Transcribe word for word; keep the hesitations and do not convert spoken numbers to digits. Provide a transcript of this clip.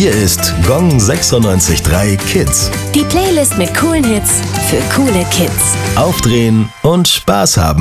Hier ist Gong sechsundneunzig Komma drei Kids. Die Playlist mit coolen Hits für coole Kids. Aufdrehen und Spaß haben.